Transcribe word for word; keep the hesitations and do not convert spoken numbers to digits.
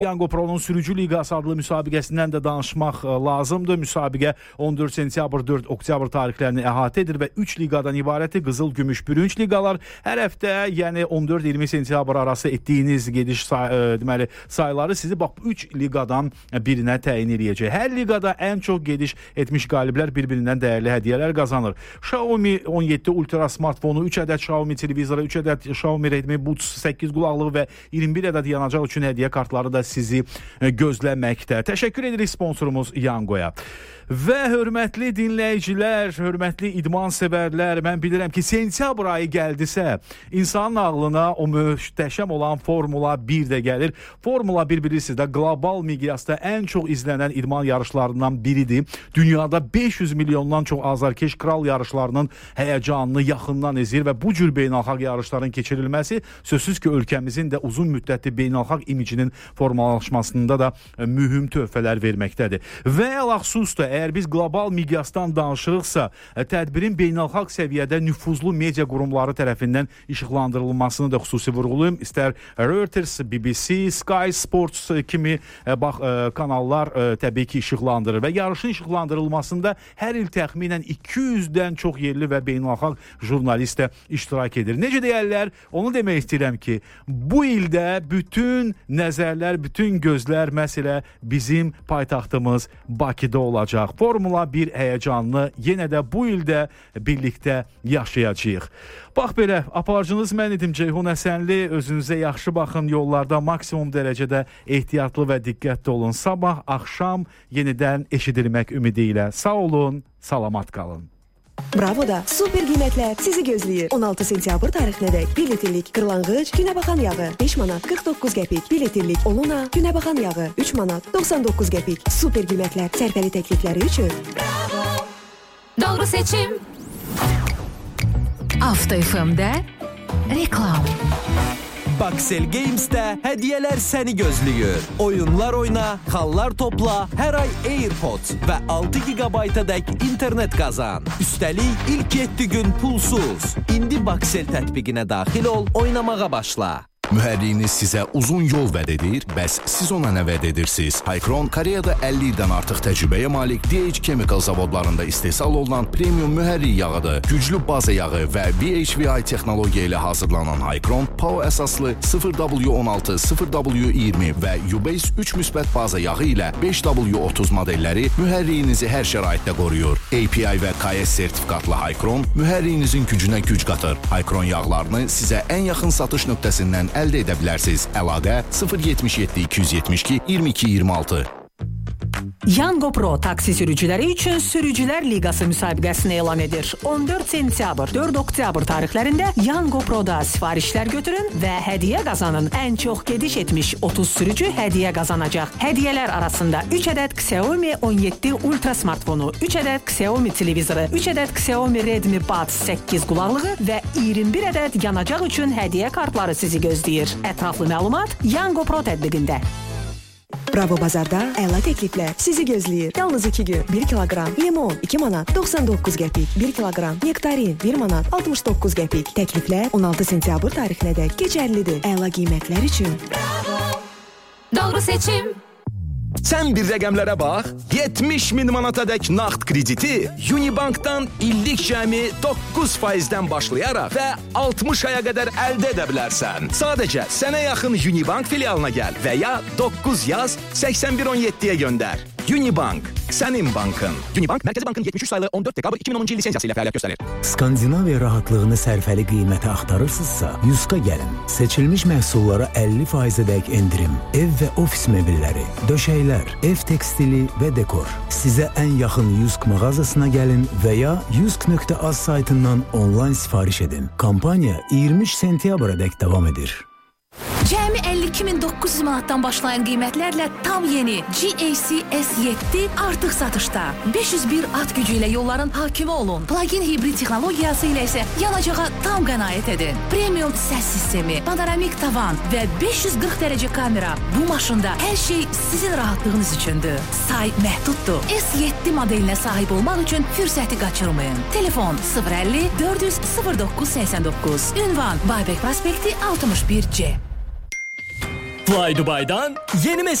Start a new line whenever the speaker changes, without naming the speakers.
Yango Pro'nun Sürücü Liqası adlı müsabiqəsindən də danışmaq lazımdır. Müsabiqə on dörd sentyabr, dörd oktyabr tarixlərini əhatə edir və üç liqadan ibarətdir. Qızıl, gümüş, bürünc liqalar. Hər həftə, yəni on dörd iyirmi sentyabr arası etdiyiniz gediş say deməli sayıları sizi bax üç liqadan birinə təyin edəcək. Hər liqada ən çox gediş etmiş qaliblər bir-birindən dəyərli hədiyyələr qazanır. Xiaomi on yeddi Ultra smartfonu, üç ədəd Xiaomi televizoru, üç ədəd Xiaomi Redmi Buds səkkiz qulaqlığı və iyirmi bir ədəd yanacaq üçün hədiyyə kartları da sizi gözləməkdə. Təşəkkür edirik sponsorumuz Yangoya. Və hörmətli dinləyicilər, hörmətli idman sevərlər, mən bilirəm ki, sentyabr ayı gəldisə, insanın ağlına o möhtəşəm olan Formula bir də gəlir. Formula bir bilirsiniz də qlobal miqyasda ən çox izlənən idman yarışlarından biridir. Dünyada beş yüz milyondan çox azarkeş kral yarışlarının həyəcanını yaxından izləyir və bu cür beynəlxalq yarışların keçirilməsi sözsüz ki, ölkəmizin də uzun müddətli beynəlxalq imicinin formalaşmasında da mühüm töhfələr verməkdədir. Və əlaxsus da əgər biz qlobal miqyasdan danışırıqsa, tədbirin beynəlxalq səviyyədə nüfuzlu media qurumları tərəfindən işıqlandırılmasını da xüsusi vurğulayım. İstər Reuters, B B C, Sky Sports kimi bax, kanallar təbii ki, işıqlandırır və yarışın işıqlandırılmasında hər il təxminən iki yüzdən çox yerli və beynəlxalq jurnalist də iştirak edir. Necə deyərlər? Onu demək istəyirəm ki, bu ildə bütün nəzərlər, bütün gözlər məsələ bizim paytaxtımız Bakıda olacaq. Formula bir həyəcanlı yenə də bu ildə birlikdə yaşayacağıq. Bax belə, aparıcınız mən idim Ceyhun Əsənli. Özünüzə yaxşı baxın, yollarda maksimum dərəcədə ehtiyatlı və diqqətli olun. Sabah, axşam yenidən eşidilmək ümidi ilə. Sağ olun, salamat qalın.
Bravo'da super qiymətlər sizi gözləyir. on altı sentyabr tarixinədək bir litrlik qırlangıc günəbaxan yağı beş manat qırx doqquz qəpik, bir litrlik Oluna günəbaxan yağı üç manat doxsan doqquz qəpik. Super qiymətlər sərfəli təklifləri üçün Bravo.
Doğru seçim. Avto F M'də reklam.
Baxel Games'də hədiyyələr səni gözləyir. Oyunlar oyna, xallar topla, hər ay AirPods və altı gigabaytadək internet qazan. Üstəlik ilk yeddi gün pulsuz. İndi Baxel tətbiqinə daxil ol, oynamağa başla.
Mühərriyiniz sizə uzun yol vəd edir, bəs siz ona nə vəd edirsiniz? Hycron Koreyada əlli ildən artıq təcrübəyə malik D H Chemical zavodlarında istehsal olunan premium mühərrik yağıdır. Güclü baza yağı və V H V I texnologiya ilə hazırlanan Hycron, P A O əsaslı sıfır W on altı, sıfır W iyirmi və U-Base üç müsbət baza yağı ilə beş W otuz modelləri mühərriyinizi hər şəraitdə qoruyur. A P I və K S sertifikatlı Hycron mühərriyinizin gücünə güc qatır. Hycron yağlarını sizə ən yaxın satış nöqtəsindən əldə edə bilərsiniz. Əlaqə sıfır yetmiş yeddi iki yüz yetmiş iki iyirmi iki iyirmi altı.
Yango Pro taksi sürücüləri üçün Sürücülər Liqası müsabiqəsini elan edir. on dörd sentyabr, dörd oktyabr tarixlərində Yango Pro'da sifarişlər götürün və hədiyyə qazanın. Ən çox gediş etmiş otuz sürücü hədiyyə qazanacaq. Hədiyyələr arasında üç ədəd Xiaomi on yeddi Ultra smartfonu, üç ədəd Xiaomi televizoru, üç ədəd Xiaomi Redmi Buds səkkiz qulaqlığı və iyirmi bir ədəd yanacaq üçün hədiyyə kartları sizi gözləyir. Ətraflı məlumat Yango Pro tətbiqində.
Bravo bazarda əla təkliflər sizi gözləyir. Yalnız iki gün bir kiloqram limon iki manat doxsan doqquz qəpik, bir kiloqram nektarin bir manat altmış doqquz qəpik. Təkliflər on altı sentyabr tarixinədək keçərlidir. Əla qiymətlər üçün Bravo.
Doğru seçim.
Sən bir rəqəmlərə bax, yetmiş min manatadək nağd krediti Unibankdan illik cəmi doqquz faizdən başlayaraq və altmış aya qədər əldə edə bilərsən. Sadəcə sənə yaxın Unibank filialına gəl və ya doqquz yaz səksən bir on yeddiyə göndər. Unibank, sənin bankın. Unibank, Mərkəzi Bankın yetmiş üç saylı on dörd dekabr iki min onuncu il lisensiyası ilə fəaliyyət göstərir.
Skandinaviya rahatlığını sərfəli qiymətə axtarırsınızsa, Yuska gəlin. Seçilmiş məhsullara əlli faizədək endirim. Ev və ofis mebelləri, döşəklər, ev tekstili və dekor. Sizə ən yaxın Yusk mağazasına gəlin və ya yusk nöqtə az saytından onlayn sifariş edin. Kampaniya iyirmi üç sentyabradək davam edir.
Cəmi əlli iki min doqquz yüz manatdan başlayan qiymətlərlə tam yeni G A C S yeddi artıq satışda. beş yüz bir at gücü ilə yolların hakimi olun. Plug-in hibrid texnologiyası ilə isə yanacağa tam qənaət edin. Premium səs sistemi, panoramik tavan və beş yüz qırx dərəcə kamera. Bu maşında hər şey sizin rahatlığınız üçündür. Say məhduddur. S yeddi modelinə sahib olmaq üçün fürsəti qaçırmayın. Telefon sıfır əlli dörd yüz sıfır doqquz səksən doqquz. Ünvan Baybək prospekti altmış bir C.
Fly Dubai'dan yeni